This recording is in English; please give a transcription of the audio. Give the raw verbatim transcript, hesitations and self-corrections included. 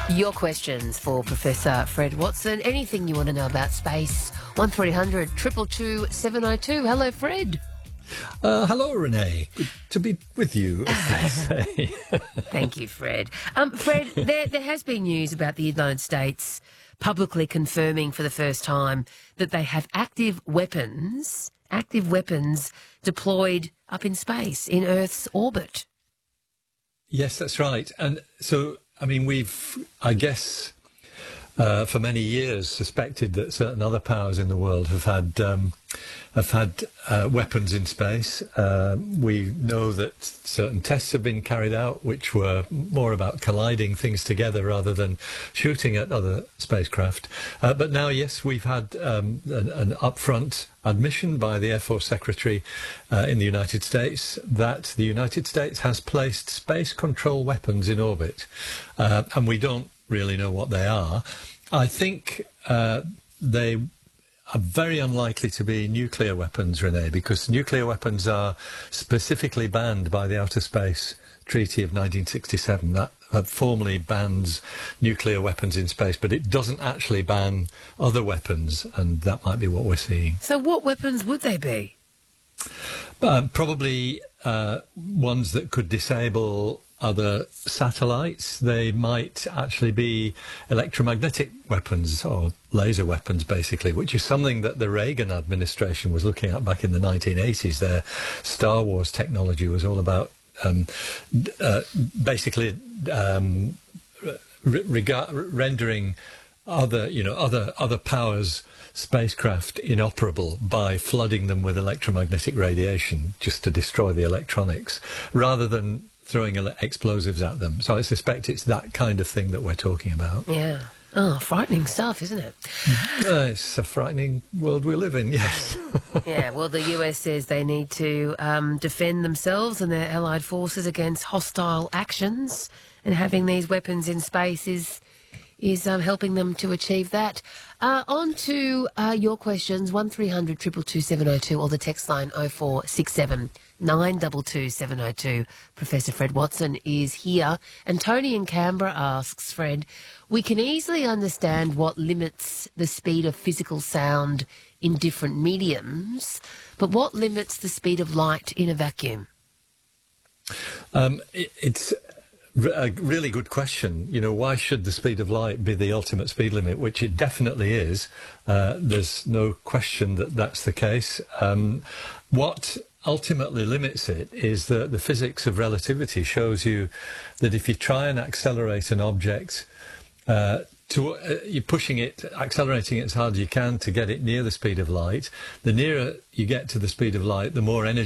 Your questions for Professor Fred Watson. Anything you want to know about space, one three hundred two two two seven oh two. Hello, Fred. Uh, hello, Renee. Good to be with you, as they say. Thank you, Fred. Um, Fred, there, there has been news about the United States publicly confirming for the first time that they have active weapons, active weapons deployed up in space, in Earth's orbit. Yes, that's right. And so, I mean, we've, I guess, uh, for many years suspected that certain other powers in the world have had um, have had uh, weapons in space. Uh, we know that certain tests have been carried out which were more about colliding things together rather than shooting at other spacecraft. Uh, but now, yes, we've had um, an, an upfront admission by the Air Force Secretary uh, in the United States that the United States has placed space control weapons in orbit. Uh, and we don't really know what they are. I think uh, they are very unlikely to be nuclear weapons, Renee, because nuclear weapons are specifically banned by the Outer Space Treaty of nineteen sixty-seven. That, that formally bans nuclear weapons in space, but it doesn't actually ban other weapons, and that might be what we're seeing. So what weapons would they be? Um, probably uh, ones that could disable other satellites. They might actually be electromagnetic weapons or laser weapons, basically, which is something that the Reagan administration was looking at back in the nineteen eighties. Their Star Wars technology was all about um, uh, basically um, re- rega- rendering other, you know, other other powers' spacecraft inoperable by flooding them with electromagnetic radiation just to destroy the electronics, rather than throwing ele- explosives at them. So I suspect it's that kind of thing that we're talking about. Yeah. Oh, frightening stuff, isn't it? Uh, it's a frightening world we live in, yes. Yeah, well, the U S says they need to um, defend themselves and their allied forces against hostile actions, and having these weapons in space is is um, helping them to achieve that. Uh, on to uh, your questions, one three hundred two two two seven oh two, or the text line oh four six seven nine two two seven oh two. Professor Fred Watson is here. And Tony in Canberra asks, Fred, we can easily understand what limits the speed of physical sound in different mediums, but what limits the speed of light in a vacuum? Um, it, it's a really good question. You know, why should the speed of light be the ultimate speed limit, which it definitely is. Uh, there's no question that that's the case. Um, what ultimately limits it is that the physics of relativity shows you that if you try and accelerate an object, uh, to, uh, you're pushing it, accelerating it as hard as you can to get it near the speed of light. The nearer you get to the speed of light, the more energy